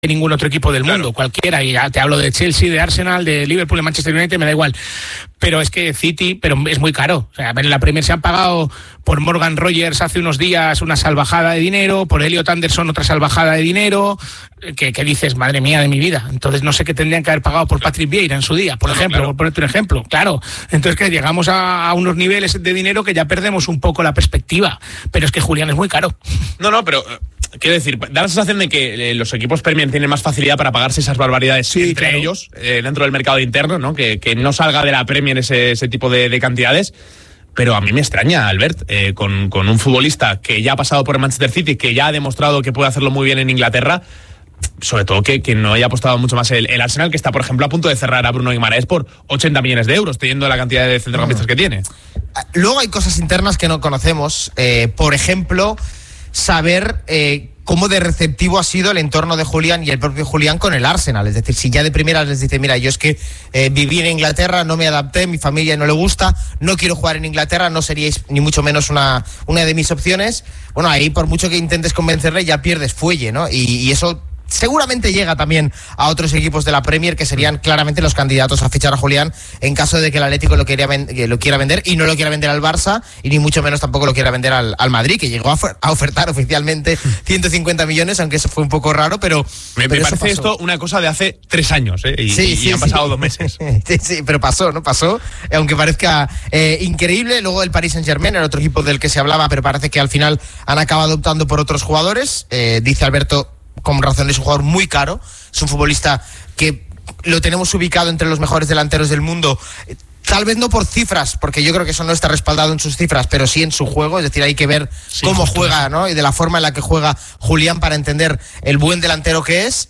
ningún otro equipo del mundo, cualquiera, y ya te hablo de Chelsea, de Arsenal, de Liverpool, de Manchester United, me da igual, pero es que City, pero es muy caro. O sea, en la Premier se han pagado por Morgan Rogers hace unos días una salvajada de dinero, por Elliot Anderson otra salvajada de dinero, que dices, madre mía de mi vida. Entonces no sé qué tendrían que haber pagado por Patrick Vieira en su día, por ejemplo, por ponerte un ejemplo, claro. Entonces que llegamos a unos niveles de dinero que ya perdemos un poco la perspectiva, pero es que Julián es muy caro. No, pero... Quiero decir, da la sensación de que los equipos Premier tienen más facilidad para pagarse esas barbaridades entre ellos, dentro del mercado interno, ¿no? Que no salga de la Premier ese tipo de cantidades. Pero a mí me extraña, Albert, con un futbolista que ya ha pasado por el Manchester City, que ya ha demostrado que puede hacerlo muy bien en Inglaterra, sobre todo que no haya apostado mucho más el Arsenal, que está, por ejemplo, a punto de cerrar a Bruno Guimaraes por 80 millones de euros, teniendo la cantidad de centrocampistas que tiene. Luego hay cosas internas que no conocemos. Por ejemplo, saber cómo de receptivo ha sido el entorno de Julián y el propio Julián con el Arsenal. Es decir, si ya de primeras les dice, mira, yo es que viví en Inglaterra, no me adapté, mi familia no le gusta, no quiero jugar en Inglaterra, no seríais ni mucho menos una de mis opciones. Bueno, ahí por mucho que intentes convencerle ya pierdes fuelle, ¿no? Y eso seguramente llega también a otros equipos de la Premier que serían claramente los candidatos a fichar a Julián en caso de que el Atlético lo quiera vender, y no lo quiera vender al Barça, y ni mucho menos tampoco lo quiera vender al Madrid, que llegó a ofertar oficialmente 150 millones, aunque eso fue un poco raro, pero me parece esto una cosa de hace 3 años, y han pasado 2 meses. Sí, pero pasó, aunque parezca increíble. Luego el Paris Saint-Germain, el otro equipo del que se hablaba, pero parece que al final han acabado optando por otros jugadores. Dice Alberto, con razón, es un jugador muy caro, es un futbolista que lo tenemos ubicado entre los mejores delanteros del mundo, tal vez no por cifras, porque yo creo que eso no está respaldado en sus cifras, pero sí en su juego. Es decir, hay que ver cómo juega, ¿no? Y de la forma en la que juega Julián para entender el buen delantero que es,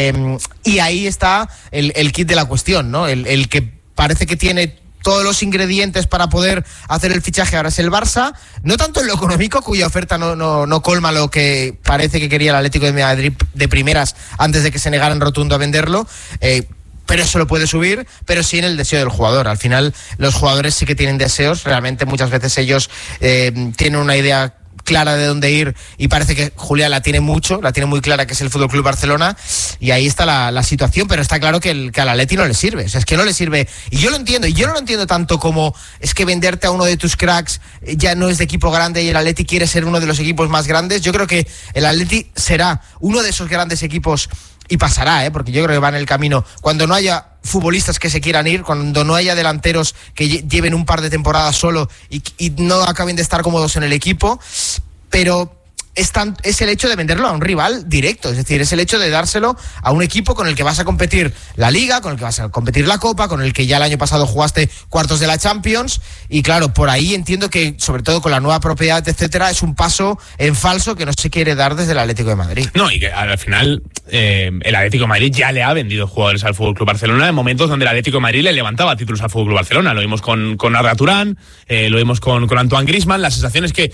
y ahí está el kit de la cuestión, ¿no? El que parece que tiene todos los ingredientes para poder hacer el fichaje ahora es el Barça, no tanto en lo económico, cuya oferta no colma lo que parece que quería el Atlético de Madrid de primeras antes de que se negaran rotundo a venderlo, pero eso lo puede subir, pero sí en el deseo del jugador. Al final los jugadores sí que tienen deseos, realmente muchas veces ellos tienen una idea clara de dónde ir, y parece que Julián la tiene muy clara, que es el FC Barcelona, y ahí está la situación. Pero está claro que al Atleti no le sirve, o sea, es que no le sirve, y yo lo entiendo, y yo no lo entiendo tanto como es que venderte a uno de tus cracks ya no es de equipo grande y el Atleti quiere ser uno de los equipos más grandes. Yo creo que el Atleti será uno de esos grandes equipos, y pasará, porque yo creo que va en el camino, cuando no haya futbolistas que se quieran ir, cuando no haya delanteros que lleven un par de temporadas solo y no acaben de estar cómodos en el equipo. Pero es el hecho de venderlo a un rival directo, es decir, es el hecho de dárselo a un equipo con el que vas a competir la Liga, con el que vas a competir la Copa, con el que ya el año pasado jugaste cuartos de la Champions, y claro, por ahí entiendo que, sobre todo con la nueva propiedad, etcétera, es un paso en falso que no se quiere dar desde el Atlético de Madrid. No, y que al final el Atlético de Madrid ya le ha vendido jugadores al FC Barcelona en momentos donde el Atlético de Madrid le levantaba títulos al FC Barcelona. Lo vimos con Arda Turán, lo vimos con Antoine Griezmann. La sensación es que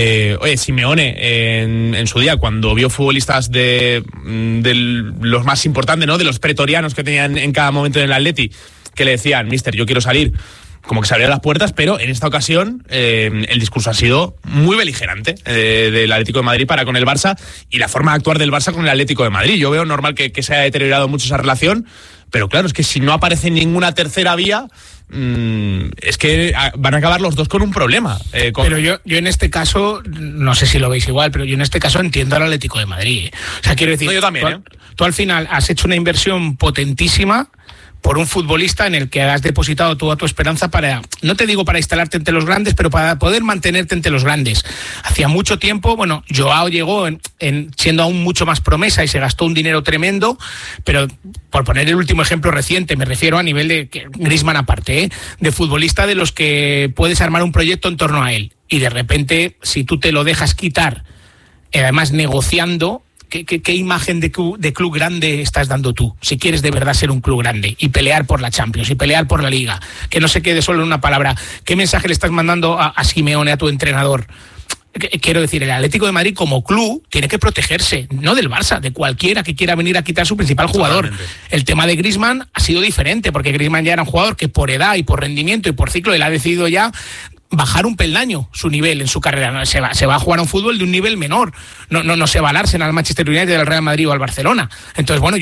Simeone en su día, cuando vio futbolistas de los más importantes, ¿no?, de los pretorianos que tenían en cada momento en el Atleti, que le decían, mister, yo quiero salir, como que se abrían las puertas. Pero en esta ocasión el discurso ha sido muy beligerante del Atlético de Madrid para con el Barça, y la forma de actuar del Barça con el Atlético de Madrid. Yo veo normal que se haya deteriorado mucho esa relación, pero claro, es que si no aparece ninguna tercera vía, es que van a acabar los dos con un problema. Pero yo en este caso, no sé si lo veis igual, pero yo en este caso entiendo al Atlético de Madrid. O sea, quiero decir, no, yo también, tú al final has hecho una inversión potentísima por un futbolista en el que has depositado toda tu esperanza para, no te digo para instalarte entre los grandes, pero para poder mantenerte entre los grandes. Hacía mucho tiempo, bueno, Joao llegó siendo aún mucho más promesa y se gastó un dinero tremendo, pero por poner el último ejemplo reciente, me refiero a nivel de Griezmann aparte, de futbolista de los que puedes armar un proyecto en torno a él, y de repente, si tú te lo dejas quitar, además negociando, ¿Qué imagen de club grande estás dando tú? Si quieres de verdad ser un club grande y pelear por la Champions y pelear por la Liga, que no se quede solo en una palabra. ¿Qué mensaje le estás mandando a Simeone, a tu entrenador? Quiero decir, el Atlético de Madrid como club tiene que protegerse, no del Barça, de cualquiera que quiera venir a quitar su principal jugador. Totalmente. El tema de Griezmann ha sido diferente, porque Griezmann ya era un jugador que por edad y por rendimiento y por ciclo él ha decidido ya bajar un peldaño su nivel en su carrera. No, se va a jugar a un fútbol de un nivel menor. No se va al Arsenal, al Manchester United, al Real Madrid o al Barcelona. Entonces, bueno,